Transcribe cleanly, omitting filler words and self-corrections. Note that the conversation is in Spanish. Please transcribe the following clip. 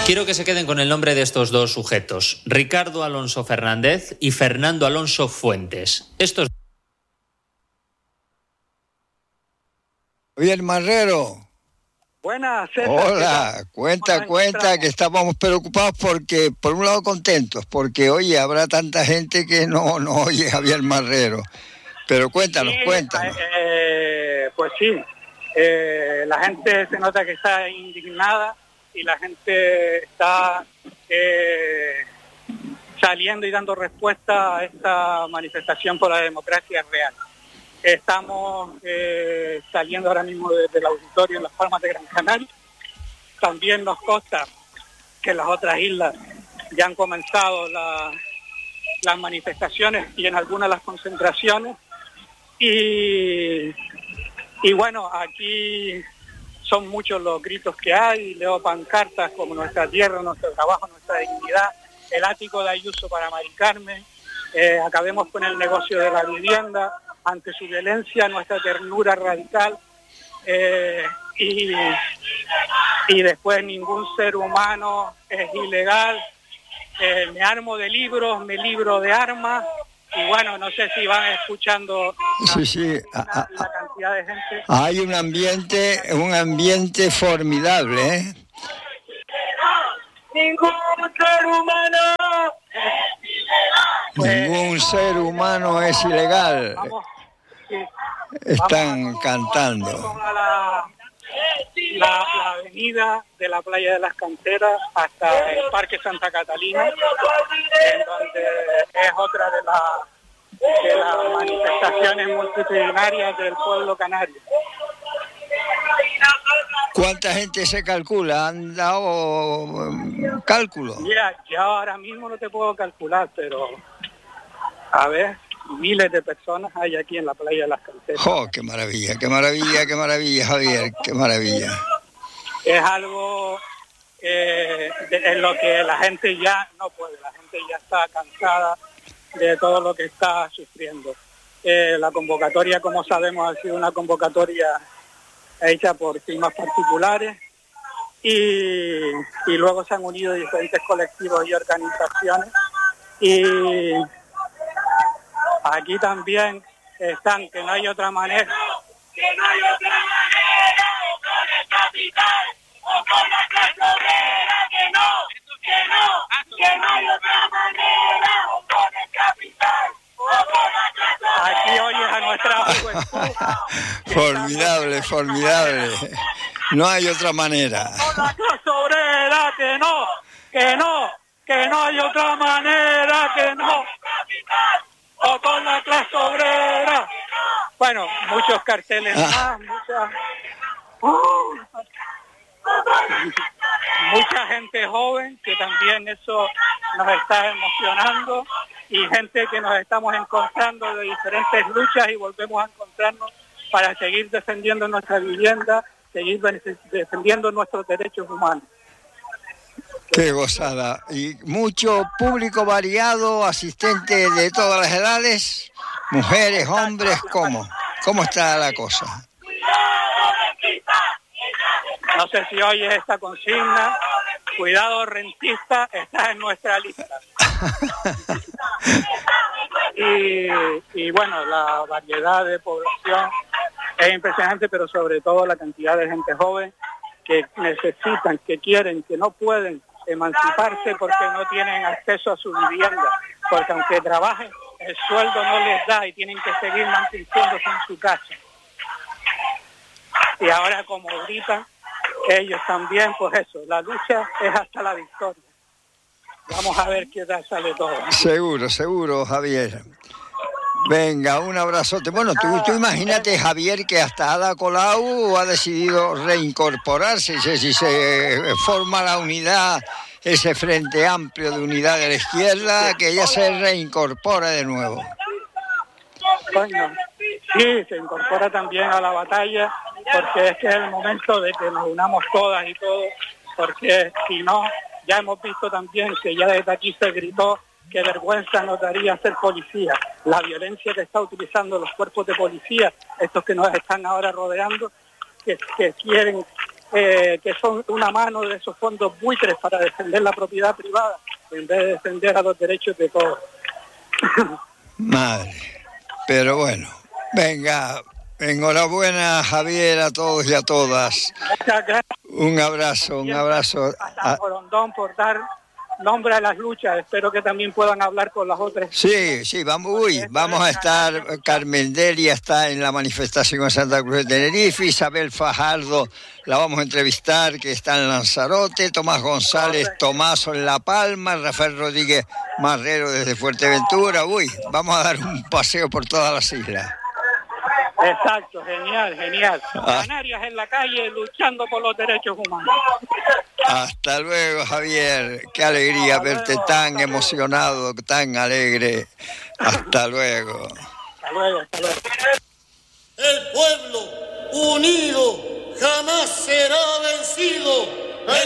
Quiero que se queden con el nombre de estos dos sujetos, Ricardo Alonso Fernández y Fernando Alonso Fuentes. Estos... Javier Marrero. Buenas, César. Hola, cuenta, que estábamos preocupados porque, por un lado contentos, porque, oye, habrá tanta gente que no oye Javier Marrero. Pero cuéntanos. Pues sí, la gente se nota que está indignada y la gente está saliendo y dando respuesta a esta manifestación por la democracia real. Estamos saliendo ahora mismo desde el auditorio en Las Palmas de Gran Canaria. También nos consta que en las otras islas ya han comenzado las manifestaciones y en algunas las concentraciones. Y bueno, aquí son muchos los gritos que hay, leo pancartas como nuestra tierra, nuestro trabajo, nuestra dignidad, el ático de Ayuso para Mari Carmen, acabemos con el negocio de la vivienda, ante su violencia, nuestra ternura radical, y después ningún ser humano es ilegal, me armo de libros, me libro de armas, y bueno, no sé si van escuchando la cantidad de gente. Hay un ambiente formidable, ¿eh? Ningún ser humano ningún ser humano es ilegal. Están cantando. La avenida de la playa de las Canteras hasta el Parque Santa Catalina, en donde es otra de las manifestaciones multitudinarias del pueblo canario. ¿Cuánta gente se calcula? ¿Han dado cálculo? Mira, ya ahora mismo no te puedo calcular, pero a ver, miles de personas hay aquí en la playa de las Canteras. ¡Oh, qué maravilla, Javier, qué maravilla! Es algo en lo que la gente ya no puede, la gente ya está cansada de todo lo que está sufriendo. La convocatoria, como sabemos, ha sido una convocatoria hecha por firmas particulares y luego se han unido diferentes colectivos y organizaciones, y aquí también están, que no hay otra manera. Que no hay otra manera, o con el capital, o con la clase obrera, que no hay otra manera, o con el capital, o con la clase obrera. Aquí oyes a nuestra juventud. Formidable. No hay otra manera. Con la clase obrera, que no hay otra manera, que no. O con la clase obrera. Bueno, muchos carteles más, mucha gente joven, que también eso nos está emocionando, y gente que nos estamos encontrando de diferentes luchas y volvemos a encontrarnos para seguir defendiendo nuestra vivienda, seguir defendiendo nuestros derechos humanos. Qué gozada. Y mucho público variado, asistentes de todas las edades, mujeres, hombres, ¿cómo está la cosa? No sé si oyes esta consigna, cuidado rentista, está en nuestra lista. Y bueno, la variedad de población es impresionante, pero sobre todo la cantidad de gente joven que necesitan, que quieren, que no pueden emanciparse porque no tienen acceso a su vivienda, porque aunque trabajen, el sueldo no les da y tienen que seguir manteniéndose en su casa. Y ahora, como gritan ellos también, pues eso, la lucha es hasta la victoria. Vamos a ver qué tal sale todo. Seguro, Javier. Venga, un abrazote. Bueno, tú imagínate, Javier, que hasta Ada Colau ha decidido reincorporarse, si se forma la unidad, ese Frente Amplio de Unidad de la Izquierda, que ella se reincorpora de nuevo. Bueno, sí, se incorpora también a la batalla, porque es que es el momento de que nos unamos todas y todos, porque si no, ya hemos visto también que ya desde aquí se gritó que vergüenza nos daría ser policía. La violencia que está utilizando los cuerpos de policía, estos que nos están ahora rodeando, que quieren que son una mano de esos fondos buitres para defender la propiedad privada en vez de defender a los derechos de todos. Madre, pero bueno, venga, enhorabuena Javier a todos y a todas. Muchas gracias. Un abrazo. A Morondón por dar nombre a las luchas. Espero que también puedan hablar con las otras. Sí, vamos a estar. Carmen Delia está en la manifestación en Santa Cruz de Tenerife, Isabel Fajardo la vamos a entrevistar, que está en Lanzarote, Tomás González Tomaso en La Palma, Rafael Rodríguez Marrero desde Fuerteventura. Vamos a dar un paseo por todas las islas. Exacto, genial. Canarias en la calle luchando por los derechos humanos. Hasta luego, Javier. Qué alegría verte tan emocionado, tan alegre. Hasta luego. Hasta luego. El pueblo unido jamás será vencido.